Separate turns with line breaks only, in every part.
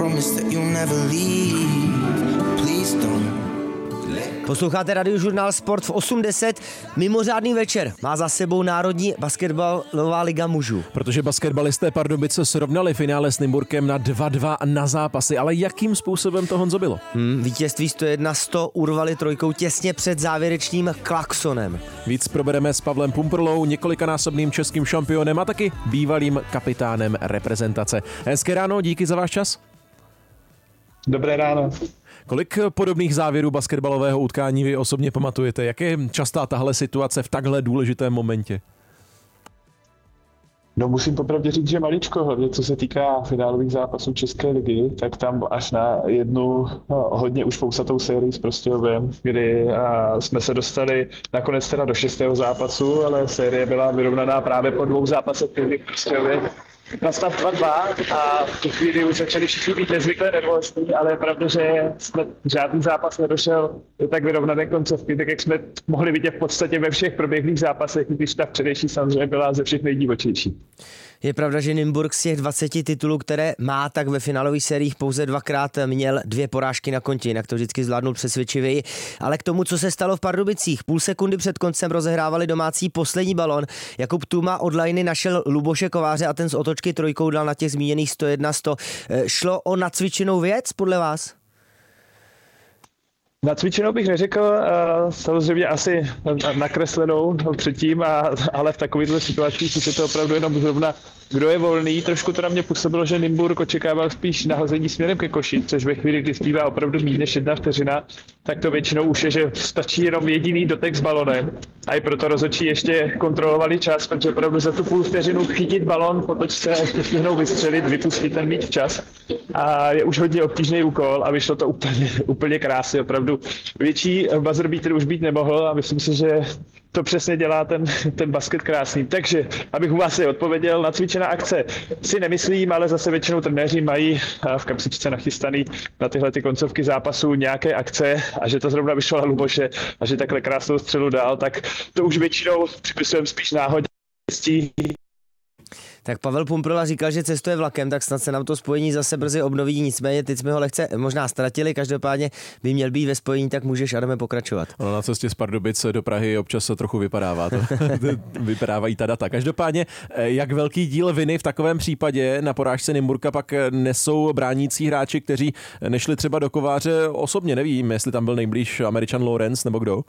promise that you'll never leave. Please don't.
Posloucháte Radiožurnál Sport v 8:10. Mimořádný večer má za sebou Národní basketbalová liga mužů.
Protože basketbalisté Pardubice srovnali finále s Nymburkem na 2-2 na zápasy. Ale jakým způsobem to, Honzo, bylo?
Vítězství 101-100 urvali trojkou těsně před závěrečným klaksonem.
Víc probereme s Pavlem Pumprlou, několikanásobným českým šampionem a taky bývalým kapitánem reprezentace. Hezké ráno, díky za váš čas.
Dobré ráno.
Kolik podobných závěrů basketbalového utkání vy osobně pamatujete? Jak je častá tahle situace v takhle důležitém momentě?
No, musím popravdě říct, že maličko, hlavně co se týká finálových zápasů České ligy, tak tam až na jednu hodně už fousatou sérii s Prostějovem, kdy jsme se dostali nakonec teda do 6. zápasu, ale série byla vyrovnaná právě po 2 zápasech v Prostějově. Na stav 2-2 a v tu chvíli už začali všichni být nezvyklé nervózní, ale je pravda, že jsme žádný zápas nedošel do tak vyrovnané koncovky, tak jak jsme mohli vidět v podstatě ve všech proběhlých zápasech, když ta včerejší samozřejmě byla ze všech nejdivočejší.
Je pravda, že Nymburk z těch 20 titulů, které má, tak ve finálových sériích pouze 2krát měl 2 porážky na kontě, jinak to vždycky zvládnul přesvědčivěji. Ale k tomu, co se stalo v Pardubicích, půl sekundy před koncem rozehrávali domácí poslední balón. Jakub Tuma od lajny našel Luboše Kováře a ten z otočky trojkou dal na těch zmíněných 101-100. Šlo o nacvičenou věc podle vás?
Nacvičenou bych neřekl, samozřejmě asi nakreslenou předtím, ale v takovýchto situacích už je to opravdu jenom zrovna, kdo je volný. Trošku to na mě působilo, že Nymburk očekával spíš nahození směrem ke koši, což ve chvíli, kdy zbývá opravdu méně než 1 vteřina, tak to většinou už je, že stačí jenom jediný dotek s balonem. A i proto rozhodčí ještě kontrolovali čas, protože opravdu za tu půl vteřinu chytit balon, potočce ještě stihnou vystřelit, vypustit ten míč včas. A je už hodně obtížný úkol a vyšlo to úplně krásně, opravdu. Větší buzzer beater už být nemohl a myslím si, že to přesně dělá ten basket krásný. Takže, abych u vás je odpověděl, nacvičená akce si nemyslím, ale zase většinou trenéři mají v kapsičce nachystaný na tyhle ty koncovky zápasů nějaké akce a že to zrovna vyšlo na Luboše a že takhle krásnou střelu dal, tak to už většinou připisujeme spíš náhodě.
Tak Pavel Pumprla říkal, že cestuje vlakem, tak snad se nám to spojení zase brzy obnoví, nicméně teď jsme ho lehce možná ztratili, každopádně by měl být ve spojení, tak můžeš, Adame, pokračovat.
Ono na cestě z Pardubic do Prahy občas se trochu vypadává, vypadávají ta data. Každopádně, jak velký díl viny v takovém případě na porážce Nymburka pak nesou bránící hráči, kteří nešli třeba do Kováře osobně, nevím, jestli tam byl nejblíž Američan Lawrence nebo kdo?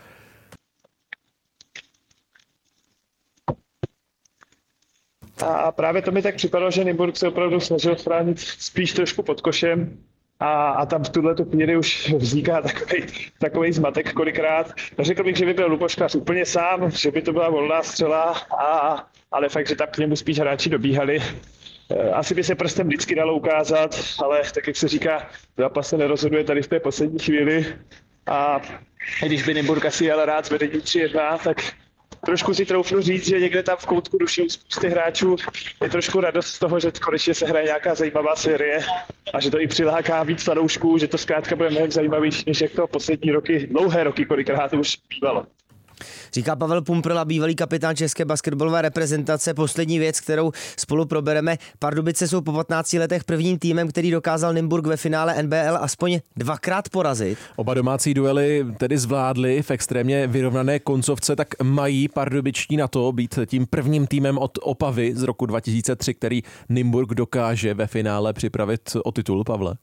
A právě to mi tak připadalo, že Nymburk se opravdu snažil chránit spíš trošku pod košem a tam v tuhletu chvíli už vzniká takový zmatek kolikrát. Řekl bych, že by byl Luboškař úplně sám, že by to byla volná střela, ale fakt, že tam k němu spíš hráči dobíhali. Asi by se prstem vždycky dalo ukázat, ale tak, jak se říká, zápas se nerozhoduje tady v té poslední chvíli. A když by Nymburk asi jel rád s vedením 3-1, tak trošku si troufnu říct, že někde tam v koutku duší u spousty hráčů je trošku radost z toho, že konečně se hraje nějaká zajímavá série a že to i přiláká víc fanoušků, že to zkrátka bude mnohem zajímavější, než jak to poslední roky, dlouhé roky, kolikrát už bývalo.
Říká Pavel Pumprla, bývalý kapitán české basketbalové reprezentace. Poslední věc, kterou spolu probereme. Pardubice jsou po 15 letech prvním týmem, který dokázal Nymburk ve finále NBL aspoň 2krát porazit.
Oba domácí duely tedy zvládli v extrémně vyrovnané koncovce, tak mají pardubičtí na to být tím prvním týmem od Opavy z roku 2003, který Nymburk dokáže ve finále připravit o titul, Pavle?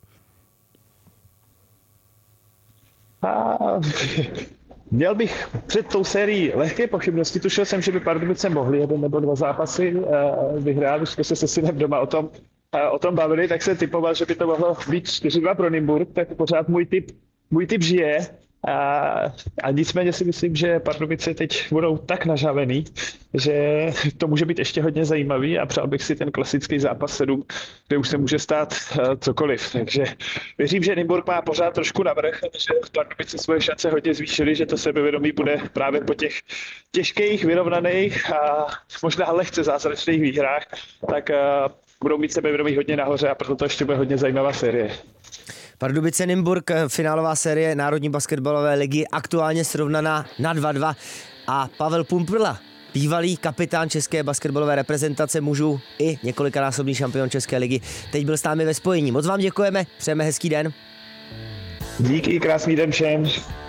Měl bych před tou sérií lehké pochybnosti. Tušil jsem, že by Pardubice mohli 1 nebo 2 zápasy vyhrát. Už jsme se synem doma o tom bavili, tak jsem typoval, že by to mohlo být 4-2 pro Nymburk, tak pořád můj tip žije. A nicméně si myslím, že Pardubice teď budou tak nažavený, že to může být ještě hodně zajímavý a přál bych si ten klasický zápas 7, kde už se může stát cokoliv. Takže věřím, že Nymburk má pořád trošku navrch, že Pardubice svoje šance hodně zvýšily, že to sebevědomí bude právě po těch těžkých, vyrovnaných a možná lehce zázračných výhrách, tak budou mít sebevědomí hodně nahoře a proto to ještě bude hodně zajímavá série.
Pardubice Nymburk, finálová série Národní basketbalové ligy, aktuálně srovnaná na 2-2 a Pavel Pumprla bývalý kapitán české basketbalové reprezentace mužů i několikanásobný šampion České ligy. Teď byl s námi ve spojení. Moc vám děkujeme, přejeme hezký den.
Díky, krásný den všem.